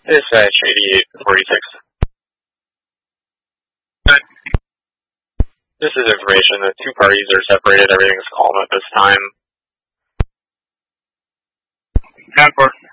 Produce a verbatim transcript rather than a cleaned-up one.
Dispatch eighty-eight forty-six. This is information. The two parties are separated. Everything's calm at this time. ten four.